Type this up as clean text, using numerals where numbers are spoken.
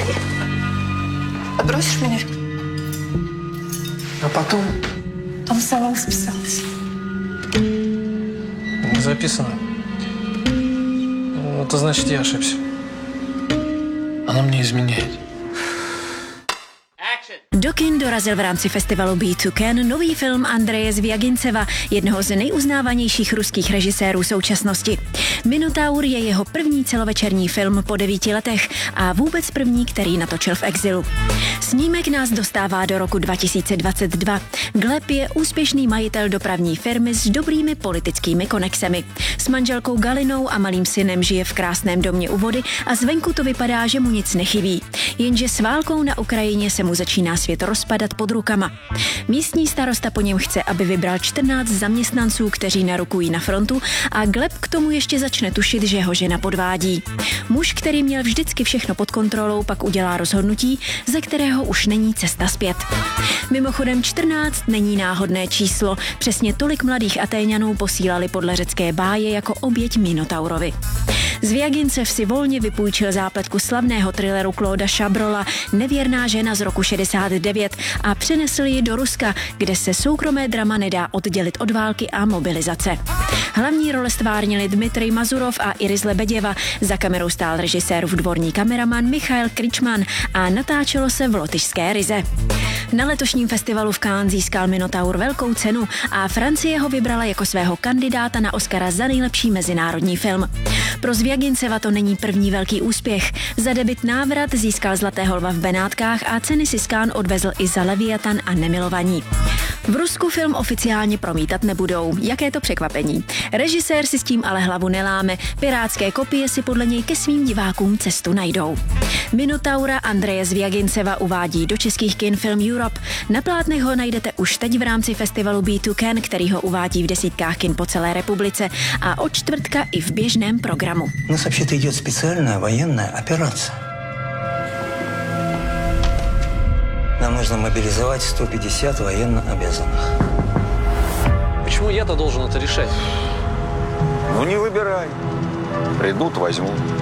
Ай! Отбросишь меня? А потом Там сама списалась. не записано. Это значит, я ошибся. Она мне изменяет. Do kin dorazil v rámci festivalu Beat to Can nový film Andreje Zviaginceva, jednoho z nejuznávanějších ruských režisérů současnosti. Minotaur je jeho první celovečerní film po 9 letech a vůbec první, který natočil v exilu. Snímek nás dostává do roku 2022. Gleb je úspěšný majitel dopravní firmy s dobrými politickými konexemi. S manželkou Galinou a malým synem žije v krásném domě u vody a zvenku to vypadá, že mu nic nechybí. Jenže s válkou na Ukrajině se mu začíná svět rozpadat pod rukama. Místní starosta po něm chce, aby vybral 14 zaměstnanců, kteří narukují na frontu, a Gleb k tomu ještě začne tušit, že ho žena podvádí. Muž, který měl vždycky všechno pod kontrolou, pak udělá rozhodnutí, ze kterého už není cesta zpět. Mimochodem 14 není náhodné číslo, přesně tolik mladých Atéňanů posílali podle řecké báje jako oběť Minotaurovi. Zviagincev si volně vypůjčil zápletku slavného thrilleru Clauda Chabrola Nevěrná žena z roku 69 a přenesl ji do Ruska, kde se soukromé drama nedá oddělit od války a mobilizace. Hlavní role stvárnili Dmitrij Mazurov a Iris Lebeděva, za kamerou stál režisérův dvorní kameraman Michail Kričman a natáčelo se v lotyšské Rize. Na letošním festivalu v Cannes získal Minotaur velkou cenu a Francie ho vybrala jako svého kandidáta na Oscara za nejlepší mezinárodní film. Pro Zviaginceva to není první velký úspěch. Za debut Návrat získal Zlatého lva v Benátkách a ceny si z Cannes odvezl i za Leviatan a Nemilovaní. V Rusku film oficiálně promítat nebudou. Jaké to překvapení. Režisér si s tím ale hlavu neláme. Pirátské kopie si podle něj ke svým divákům cestu najdou. Minotaura Andreje Zviaginceva uvádí do českých kin Film Europe. Na plátnech ho najdete už teď v rámci festivalu Beat to Can, který ho uvádí v desítkách kin po celé republice a od čtvrtka i v běžném programu. У нас вообще-то идет специальная военная операция. Нам нужно мобилизовать 150 военно обязанных. Почему я-то должен это решать? Ну, не выбирай. Придут, возьмут.